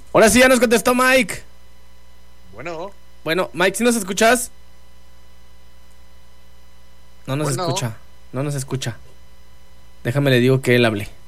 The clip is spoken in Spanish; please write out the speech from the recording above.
Ahora sí ya nos contestó Mike. Bueno, Bueno, Mike, ¿sí nos escuchas? No nos bueno. escucha. No nos escucha. Déjame le digo que él hable.